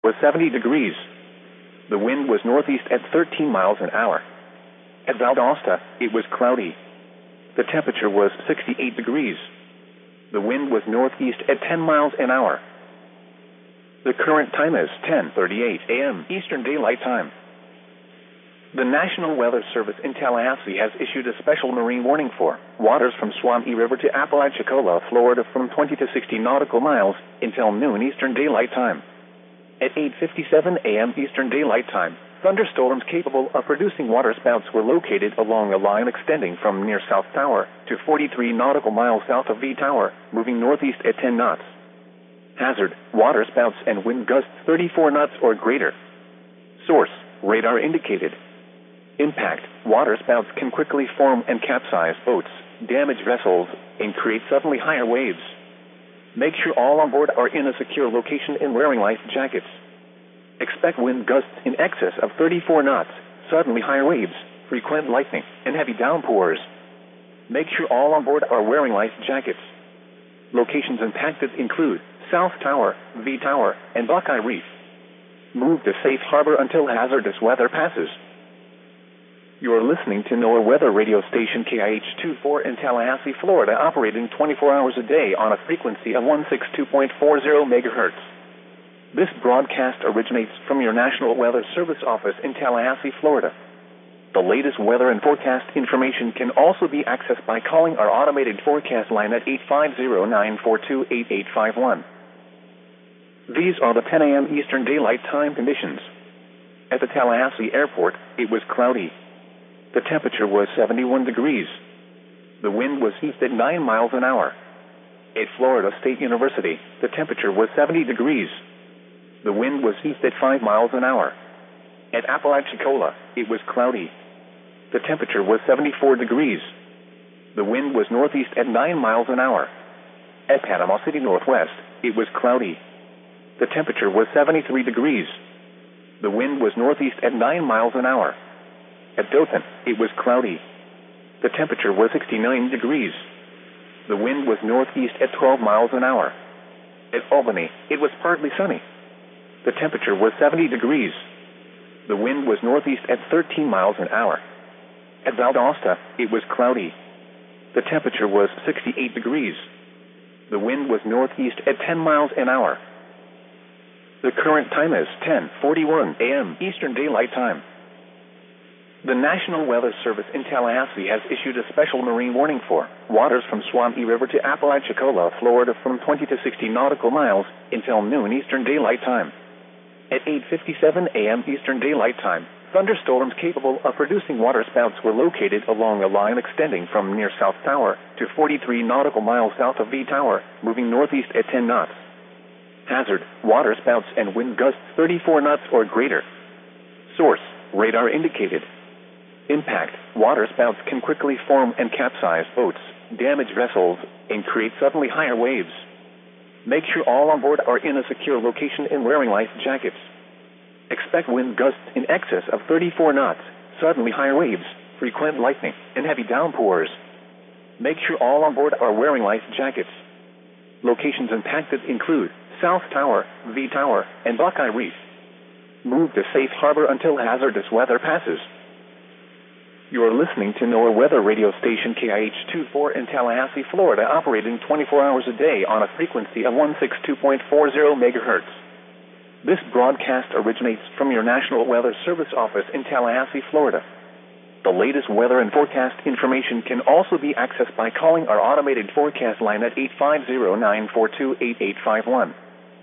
was 70 degrees. The wind was northeast at 13 miles an hour. At Valdosta, it was cloudy. The temperature was 68 degrees. The wind was northeast at 10 miles an hour. The current time is 10:38 a.m. Eastern Daylight Time. The National Weather Service in Tallahassee has issued a special marine warning for waters from Swampy River to Apalachicola, Florida from 20 to 60 nautical miles until noon Eastern Daylight Time. At 8:57 a.m. Eastern Daylight Time, thunderstorms capable of producing waterspouts were located along a line extending from near South Tower to 43 nautical miles south of V Tower, moving northeast at 10 knots. Hazard, waterspouts and wind gusts 34 knots or greater. Source, radar indicated. Impact, waterspouts can quickly form and capsize boats, damage vessels, and create suddenly higher waves. Make sure all on board are in a secure location and wearing life jackets. Expect wind gusts in excess of 34 knots, suddenly higher waves, frequent lightning, and heavy downpours. Make sure all on board are wearing life jackets. Locations impacted include South Tower, V Tower, and Buckeye Reef. Move to safe harbor until hazardous weather passes. You are listening to NOAA weather radio station KIH-24 in Tallahassee, Florida, operating 24 hours a day on a frequency of 162.40 megahertz. This broadcast originates from your National Weather Service office in Tallahassee, Florida. The latest weather and forecast information can also be accessed by calling our automated forecast line at 850-942-8851. These are the 10 a.m. Eastern Daylight Time conditions. At the Tallahassee Airport, it was cloudy. The temperature was 71 degrees. The wind was east at 9 miles an hour. At Florida State University, the temperature was 70 degrees. The wind was east at 5 miles an hour. At Apalachicola, it was cloudy. The temperature was 74 degrees. The wind was northeast at 9 miles an hour. At Panama City Northwest, it was cloudy. The temperature was 73 degrees. The wind was northeast at 9 miles an hour. At Dothan, it was cloudy. The temperature was 69 degrees. The wind was northeast at 12 miles an hour. At Albany, it was partly sunny. The temperature was 70 degrees. The wind was northeast at 13 miles an hour. At Valdosta, it was cloudy. The temperature was 68 degrees. The wind was northeast at 10 miles an hour. The current time is 10:41 a.m. Eastern Daylight Time. The National Weather Service in Tallahassee has issued a special marine warning for waters from Swampy River to Apalachicola, Florida from 20 to 60 nautical miles until noon Eastern Daylight Time. At 8:57 a.m. Eastern Daylight Time, thunderstorms capable of producing waterspouts were located along a line extending from near South Tower to 43 nautical miles south of V Tower, moving northeast at 10 knots. Hazard, waterspouts and wind gusts 34 knots or greater. Source, radar indicated. Impact, waterspouts can quickly form and capsize boats, damage vessels, and create suddenly higher waves. Make sure all on board are in a secure location and wearing life jackets. Expect wind gusts in excess of 34 knots, suddenly higher waves, frequent lightning, and heavy downpours. Make sure all on board are wearing life jackets. Locations impacted include South Tower, V Tower, and Buckeye Reef. Move to safe harbor until hazardous weather passes. You are listening to NOAA weather radio station KIH-24 in Tallahassee, Florida, operating 24 hours a day on a frequency of 162.40 megahertz. This broadcast originates from your National Weather Service office in Tallahassee, Florida. The latest weather and forecast information can also be accessed by calling our automated forecast line at 850-942-8851.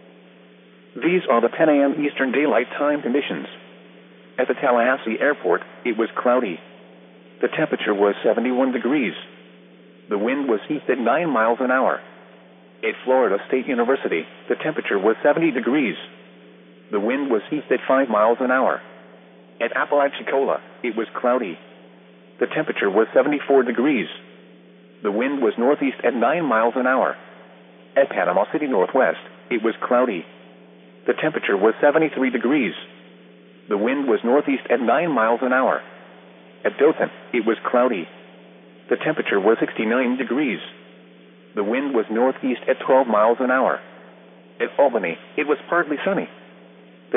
These are the 10 a.m. Eastern Daylight Time conditions. At the Tallahassee Airport, it was cloudy. The temperature was 71 degrees. The wind was east at 9 miles an hour. At Florida State University, the temperature was 70 degrees. The wind was east at 5 miles an hour. At Apalachicola, it was cloudy. The temperature was 74 degrees. The wind was northeast at 9 miles an hour. At Panama City Northwest, it was cloudy. The temperature was 73 degrees. The wind was northeast at 9 miles an hour. At Dothan, it was cloudy. The temperature was 69 degrees. The wind was northeast at 12 miles an hour. At Albany, it was partly sunny.